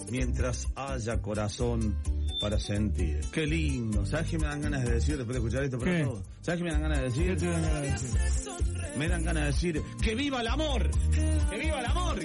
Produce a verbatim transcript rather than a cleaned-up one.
mientras haya corazón para sentir. Qué lindo. ¿Sabes qué me dan ganas de decir después de escuchar esto? ¿Qué? Todo? ¿Sabes qué me dan ganas de decir? ¿Qué te dan ganas de decir? Me dan ganas de decir, ¡que viva el amor! ¡Que viva el amor!